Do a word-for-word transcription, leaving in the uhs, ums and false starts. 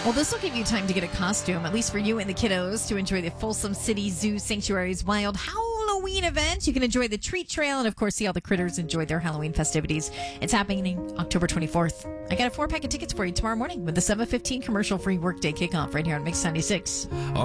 Well, this will give you time to get a costume, at least for you and the kiddos, to enjoy the Folsom City Zoo Sanctuary's wild Halloween event. You can enjoy the treat trail and, of course, see all the critters enjoy their Halloween festivities. It's happening October twenty-fourth. I got a four-pack of tickets for you tomorrow morning with the seven fifteen commercial-free workday kickoff right here on Mix ninety-six.